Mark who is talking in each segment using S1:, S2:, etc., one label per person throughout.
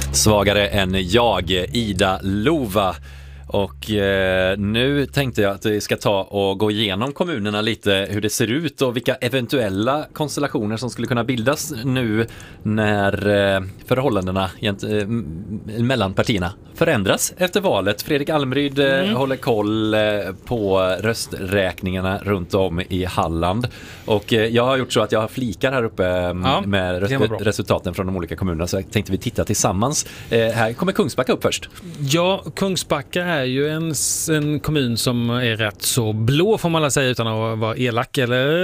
S1: Svagare än jag, Ida Lova. Och nu tänkte jag att vi ska ta och gå igenom kommunerna lite, hur det ser ut och vilka eventuella konstellationer som skulle kunna bildas nu när förhållandena mellan partierna förändras efter valet. Fredrik Almryd håller koll på rösträkningarna runt om i Halland. Och jag har gjort så att jag har flikar här uppe med resultaten från de olika kommunerna, så jag tänkte vi titta tillsammans. Här kommer Kungsbacka upp först.
S2: Ja, Kungsbacka är ju en kommun som är rätt så blå, får man säga, utan att vara elak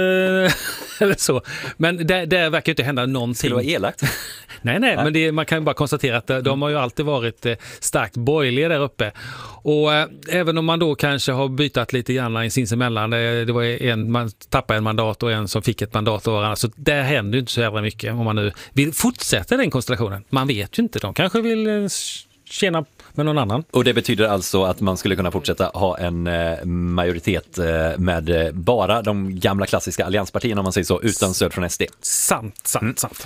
S2: eller så. Men det verkar ju inte hända någonting.
S1: Skulle det vara elakt?
S2: Nej, men man kan ju bara konstatera att de har ju alltid varit starkt borgerliga där uppe. Och även om man då kanske har bytt lite grann i sinsemellan, det var man tappade en mandat och en som fick ett mandat av varandra, så där händer ju inte så jävla mycket om man nu vill fortsätta den konstellationen. Man vet ju inte, de kanske vill tjäna med någon annan. Och
S1: det betyder alltså att man skulle kunna fortsätta ha en majoritet med bara de gamla klassiska allianspartierna, om man säger så, utan stöd från SD.
S2: Sant.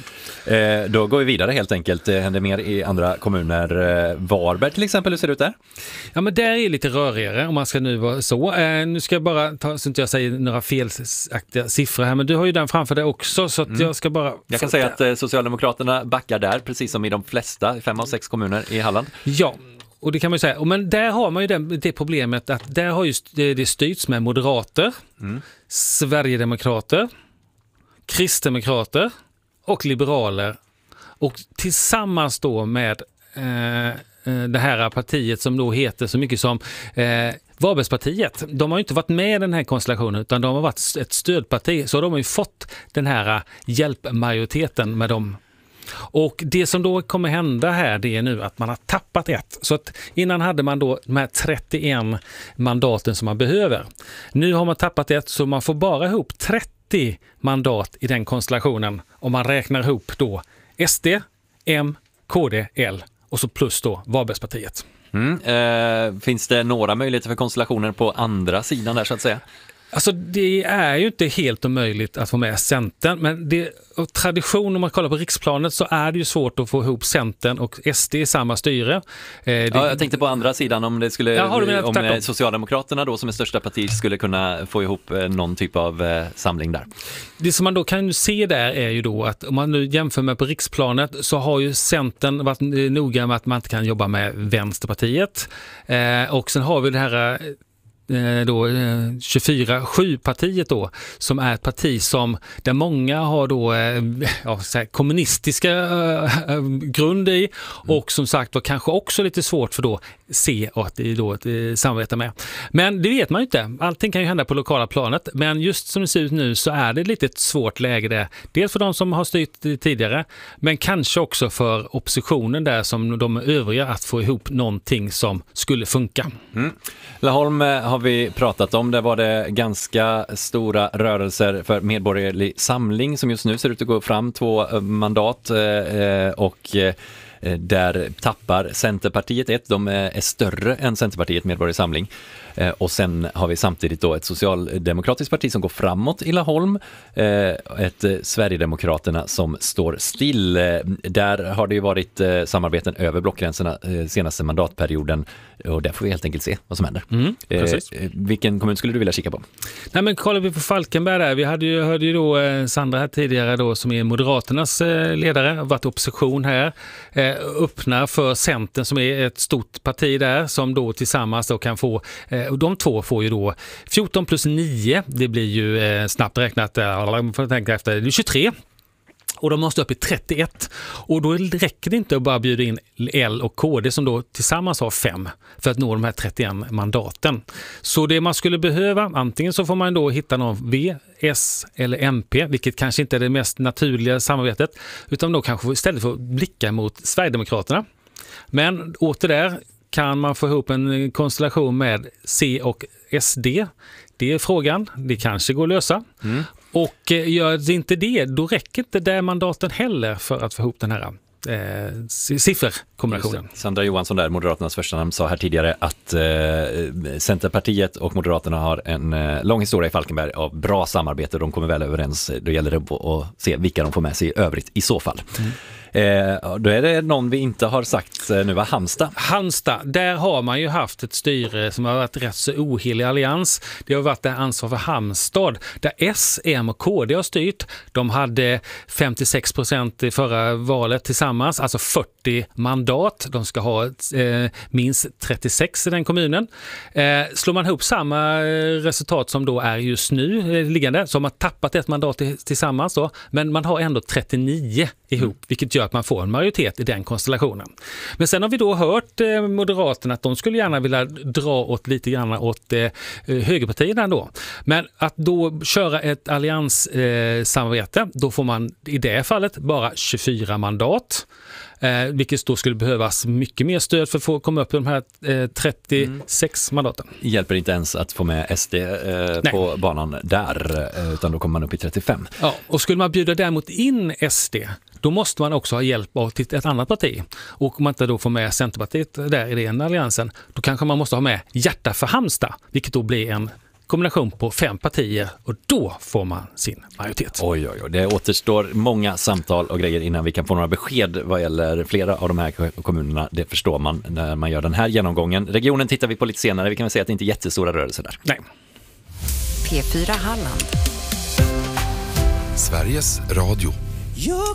S1: Då går vi vidare helt enkelt. Det händer mer i andra kommuner. Varberg till exempel, hur ser det ut där? Ja, men där är lite rörigare, om man ska nu vara så. Nu ska jag bara ta, så inte jag säger några felaktiga siffror här, men du har ju den framför dig också, så att jag ska bara... Jag kan säga att Socialdemokraterna backar där, precis som i de flesta 5 av 6 kommuner i Halland.
S2: Ja, och det kan man ju säga. Men där har man ju det problemet att där har just det styrts med moderater, Sverigedemokrater, kristdemokrater och liberaler. Och tillsammans då med det här partiet som då heter så mycket som Varbergspartiet. De har ju inte varit med i den här konstellationen, utan de har varit ett stödparti. Så de har ju fått den här hjälpmajoriteten med dem. Och det som då kommer hända här, det är nu att man har tappat ett. Så att innan hade man då de här 31 mandaten som man behöver. Nu har man tappat ett, så man får bara ihop 30 mandat i den konstellationen. Om man räknar ihop då SD, M, KD, L och så plus då Varbergspartiet.
S1: Finns det några möjligheter för konstellationer på andra sidan där, så att säga?
S2: Alltså det är ju inte helt omöjligt att få med Centern, men tradition, om man kollar på riksplanet, så är det ju svårt att få ihop Centern och SD i samma styre.
S1: Jag tänkte på andra sidan, om det skulle, om Socialdemokraterna då som är största parti skulle kunna få ihop någon typ av samling där.
S2: Det som man då kan se där är ju då att om man nu jämför med på riksplanet, så har ju Centern varit noga med att man inte kan jobba med Vänsterpartiet. Och sen har vi det här då 24-7-partiet då, som är ett parti som där många har då kommunistiska grund i, och som sagt var kanske också lite svårt för då se att det då samarbeta med. Men det vet man ju inte. Allting kan ju hända på lokala planet, men just som det ser ut nu så är det lite ett svårt läge där. Dels för de som har styrt tidigare, men kanske också för oppositionen där, som de övriga, att få ihop någonting som skulle funka.
S1: Laholm har vi pratat om. Där var det ganska stora rörelser för Medborgerlig Samling som just nu ser ut att gå fram 2 mandat och där tappar Centerpartiet ett. De är större än Centerpartiet, Medborgerlig Samling. Och sen har vi samtidigt då ett socialdemokratiskt parti som går framåt i Laholm, ett Sverigedemokraterna som står still. Där har det ju varit samarbeten över blockgränserna senaste mandatperioden, och där får vi helt enkelt se vad som händer. Vilken kommun skulle du vilja kika på?
S2: Nej, men kollar vi på Falkenberg där, vi hörde ju då Sandra här tidigare då, som är Moderaternas ledare, varit opposition här, öppnar för Centern som är ett stort parti där, som då tillsammans då kan få, och de två får ju då 14 plus 9, det blir ju snabbt räknat, man får tänka efter, det är 23. Och de måste upp i 31. Och då räcker det inte att bara bjuda in L och KD som då tillsammans har 5 för att nå de här 31 mandaten. Så det man skulle behöva, antingen så får man då hitta någon V, S eller MP, vilket kanske inte är det mest naturliga samarbetet, utan då kanske istället få blicka mot Sverigedemokraterna. Men åter där kan man få ihop en konstellation med C och SD. Det är frågan. Det kanske går att lösa. Och gör det inte det, då räcker inte det mandaten heller för att få ihop den här sifferkombinationen.
S1: Sandra Johansson där, Moderaternas första namn, sa här tidigare att Centerpartiet och Moderaterna har en lång historia i Falkenberg av bra samarbete. De kommer väl överens. Då gäller det att se vilka de får med sig i övrigt i så fall. Då är det någon vi inte har sagt nu, var
S2: Halmstad, där har man ju haft ett styre som har varit rätt så ohelig allians. Det har varit ansvar för Halmstad, där S, M och KD har styrt. De hade 56% i förra valet tillsammans, alltså 40 mandat. De ska ha minst 36 i den kommunen. Slår man ihop samma resultat som då är just nu liggande, så har man tappat ett mandat tillsammans då, men man har ändå 39 ihop, vilket gör att man får en majoritet i den konstellationen. Men sen har vi då hört Moderaterna att de skulle gärna vilja dra åt lite grann åt högerpartierna då. Men att då köra ett allianssamarbete, då får man i det fallet bara 24 mandat. Vilket då skulle behövas mycket mer stöd för att få komma upp på de här 36 mandaten.
S1: Hjälper inte ens att få med SD på banan där, utan då kommer man upp i 35.
S2: Ja, och skulle man bjuda däremot in SD, då måste man också ha hjälp av ett annat parti. Och om man inte då får med Centerpartiet där i den alliansen, då kanske man måste ha med Hjärta för Halmstad, vilket då blir en kombination på 5 partier, och då får man sin majoritet.
S1: Oj. Det återstår många samtal och grejer innan vi kan få några besked vad gäller flera av de här kommunerna. Det förstår man när man gör den här genomgången. Regionen tittar vi på lite senare. Vi kan väl säga att det inte är jättestora rörelser där.
S2: Nej.
S3: P4 Halland.
S4: Sveriges Radio.